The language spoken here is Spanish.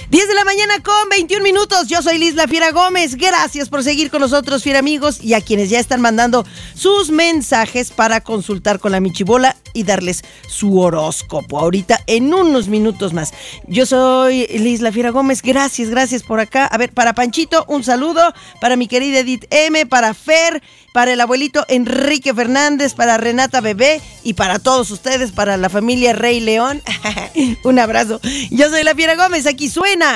10 de la mañana con 21 minutos. Yo soy Liz La Fiera Gómez. Gracias por seguir con nosotros, fiera amigos, y a quienes ya están mandando sus mensajes para consultar con la Michibola y darles su horóscopo ahorita en unos minutos más. Yo soy Liz La Fiera Gómez. Gracias por acá. A ver, para Panchito, un saludo. Para mi querida Edith M, para Fer, para el abuelito Enrique Fernández, para Renata Bebé y para todos ustedes, para la familia Rey León. Un abrazo. Yo soy La Fiera Gómez. Aquí suena